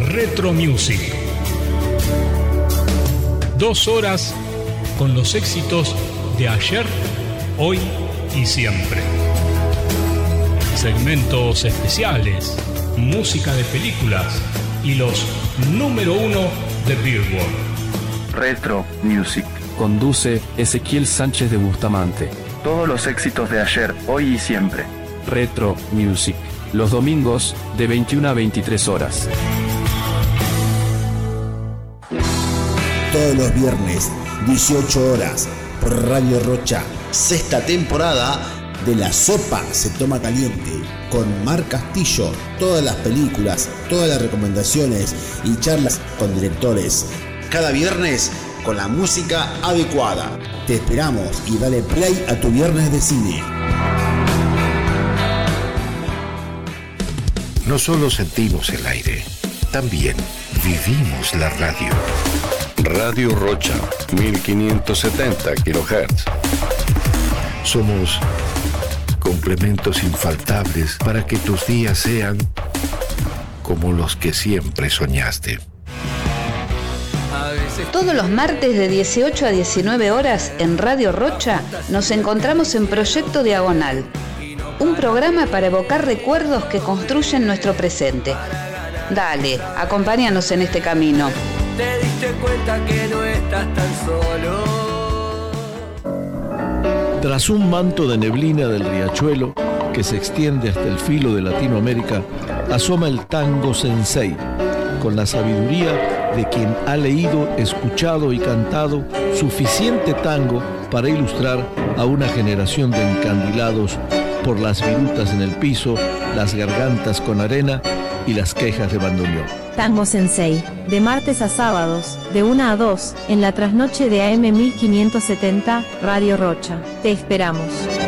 Retro Music. 2 horas con los éxitos de ayer, hoy y siempre. Segmentos especiales, música de películas y los número 1 de Billboard. Retro Music. Conduce Ezequiel Sánchez de Bustamante. Todos los éxitos de ayer, hoy y siempre. Retro Music. Los domingos de 21 a 23 horas. Todos los viernes, 18 horas, por Radio Rocha. Sexta temporada de La Sopa se toma caliente, con Mar Castillo. Todas las películas, todas las recomendaciones y charlas con directores. Cada viernes con la música adecuada. Te esperamos y dale play a tu viernes de cine. No solo sentimos el aire, también vivimos la radio. Radio Rocha, 1570 kHz. Somos complementos infaltables para que tus días sean como los que siempre soñaste. Todos los martes de 18 a 19 horas en Radio Rocha nos encontramos en Proyecto Diagonal, un programa para evocar recuerdos que construyen nuestro presente. Dale, acompáñanos en este camino. Te diste cuenta que no estás tan solo. Tras un manto de neblina del riachuelo que se extiende hasta el filo de Latinoamérica, asoma el tango sensei, con la sabiduría de quien ha leído, escuchado y cantado suficiente tango para ilustrar a una generación de encandilados por las virutas en el piso, las gargantas con arena y las quejas de bandoneón. Tango Sensei, de martes a sábados, de 1 a 2, en la trasnoche de AM 1570, Radio Rocha. Te esperamos.